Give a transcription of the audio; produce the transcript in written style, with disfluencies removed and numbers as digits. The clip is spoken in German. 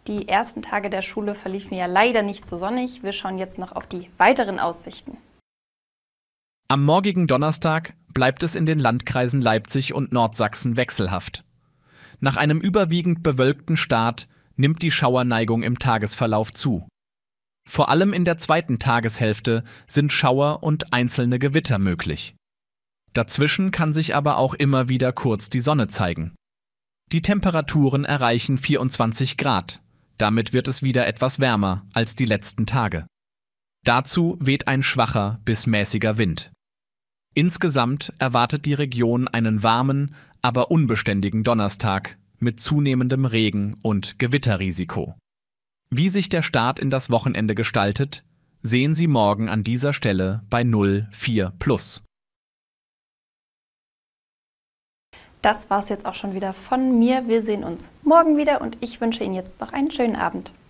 Die ersten Tage der Schule verliefen ja leider nicht so sonnig. Wir schauen jetzt noch auf die weiteren Aussichten. Am morgigen Donnerstag bleibt es in den Landkreisen Leipzig und Nordsachsen wechselhaft. Nach einem überwiegend bewölkten Start nimmt die Schauerneigung im Tagesverlauf zu. Vor allem in der zweiten Tageshälfte sind Schauer und einzelne Gewitter möglich. Dazwischen kann sich aber auch immer wieder kurz die Sonne zeigen. Die Temperaturen erreichen 24 Grad. Damit wird es wieder etwas wärmer als die letzten Tage. Dazu weht ein schwacher bis mäßiger Wind. Insgesamt erwartet die Region einen warmen, aber unbeständigen Donnerstag mit zunehmendem Regen- und Gewitterrisiko. Wie sich der Start in das Wochenende gestaltet, sehen Sie morgen an dieser Stelle bei 04+. Das war's jetzt auch schon wieder von mir. Wir sehen uns morgen wieder und ich wünsche Ihnen jetzt noch einen schönen Abend.